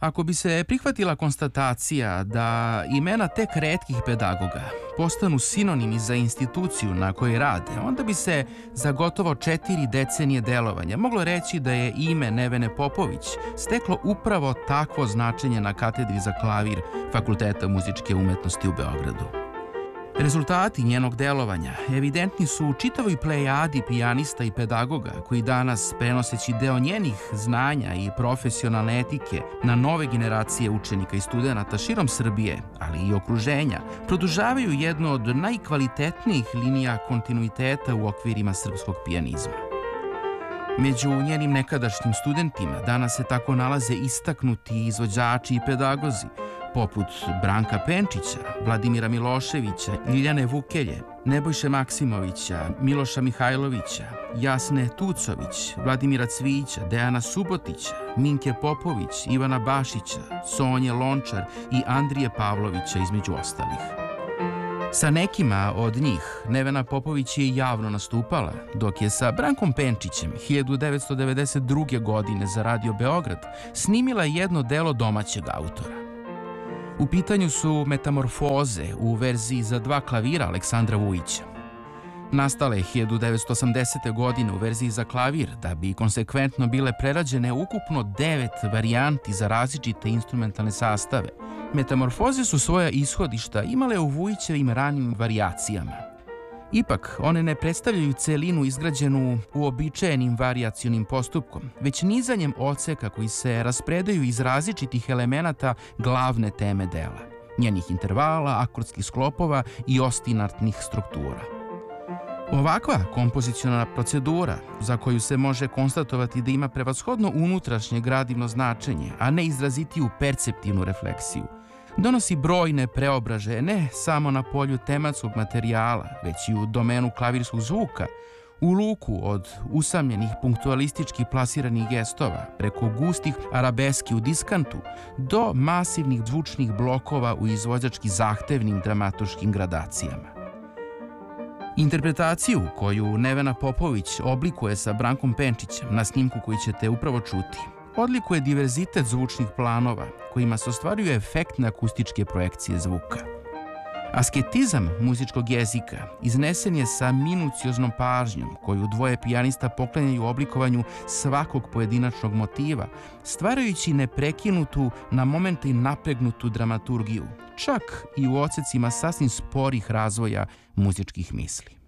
Ako bi se prihvatila konstatacija da imena tek retkih pedagoga postanu sinonimi za instituciju na kojoj rade, onda bi se za gotovo 4 decenije delovanja moglo reći da je ime Nevene Popović steklo upravo takvo značenje na katedri za klavir Fakulteta muzičke umetnosti u Beogradu. Rezultati njenog delovanja evidentni su u čitavoj plejadi pijanista i pedagoga koji danas, prenoseći deo njenih znanja i profesionalne etike na nove generacije učenika i studenata širom Srbije, ali i okruženja, produžavaju jednu od najkvalitetnijih linija kontinuiteta u okvirima srpskog pijanizma. Među njenim nekadašnjim studentima danas se tako nalaze istaknuti izvođači i pedagozi, poput Branka Penčića, Vladimira Miloševića, Ljiljane Vukelje, Nebojše Maksimovića, Miloša Mihajlovića, Jasne Tucović, Vladimira Cvijića, Dejana Subotića, Minke Popović, Ivana Bašića, Sonje Lončar i Andrije Pavlovića, između ostalih. Sa nekima od njih Nevena Popović je javno nastupala, dok je sa Brankom Penčićem 1992. godine za Radio Beograd snimila jedno delo domaćeg autora. U pitanju su Metamorfoze u verziji za 2 klavira Aleksandra Vujića. Nastale je 1980. godine u verziji za klavir, da bi konsekventno bile prerađene ukupno 9 varijanti za različite instrumentalne sastave. Metamorfoze su svoja ishodišta imale u Vujićevim ranim varijacijama. Ipak, one ne predstavljaju celinu izgrađenu uobičajenim varijacionim postupkom, već nizanjem odseka koji se raspredaju iz različitih elemenata glavne teme dela, njenih intervala, akordskih sklopova i ostinatnih struktura. Ovakva kompozicionalna procedura, za koju se može konstatovati da ima prevashodno unutrašnje gradivno značenje, a ne izrazitiju perceptivnu refleksiju, donosi brojne preobražaje ne samo na polju tematskog materijala, već i u domenu klavirskog zvuka, u luku od usamljenih punktualistički plasiranih gestova, preko gustih arabeski u diskantu, do masivnih zvučnih blokova u izvođački zahtevnim dramaturškim gradacijama. Interpretaciju koju Nevena Popović oblikuje sa Brankom Penčićem na snimku koji ćete upravo čuti, odlikuje diverzitet zvučnih planova kojima se ostvaruju efektne akustičke projekcije zvuka. Asketizam muzičkog jezika iznesen je sa minucioznom pažnjom koju dvoje pijanista poklanjaju oblikovanju svakog pojedinačnog motiva, stvarajući neprekinutu, na momente i napregnutu dramaturgiju, čak i u odsecima sasvim sporih razvoja muzičkih misli.